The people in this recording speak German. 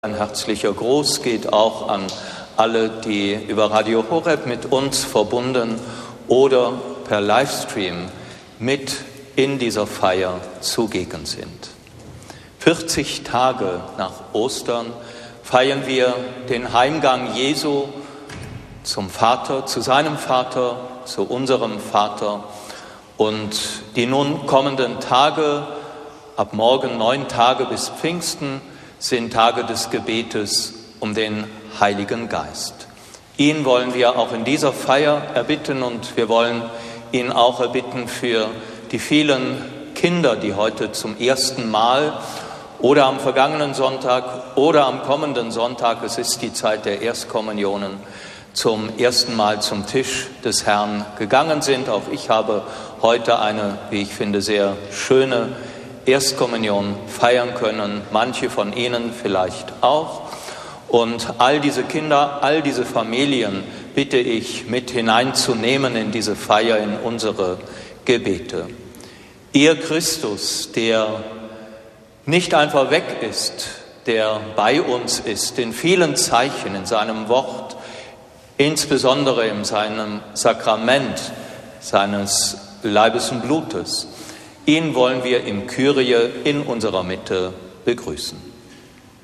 Ein herzlicher Gruß geht auch an alle, die über Radio Horeb mit uns verbunden oder per Livestream mit in dieser Feier zugegen sind. 40 Tage nach Ostern feiern wir den Heimgang Jesu zum Vater, zu seinem Vater, zu unserem Vater. Und die nun kommenden Tage, ab morgen 9 Tage bis Pfingsten, sind Tage des Gebetes um den Heiligen Geist. Ihn wollen wir auch in dieser Feier erbitten und wir wollen ihn auch erbitten für die vielen Kinder, die heute zum ersten Mal oder am vergangenen Sonntag oder am kommenden Sonntag, es ist die Zeit der Erstkommunionen, zum ersten Mal zum Tisch des Herrn gegangen sind. Auch ich habe heute eine, wie ich finde, sehr schöne Erstkommunion feiern können, manche von Ihnen vielleicht auch. Und all diese Kinder, all diese Familien bitte ich mit hineinzunehmen in diese Feier, in unsere Gebete. Ihr Christus, der nicht einfach weg ist, der bei uns ist, in vielen Zeichen, in seinem Wort, insbesondere in seinem Sakrament seines Leibes und Blutes, ihn wollen wir im Kyrie in unserer Mitte begrüßen.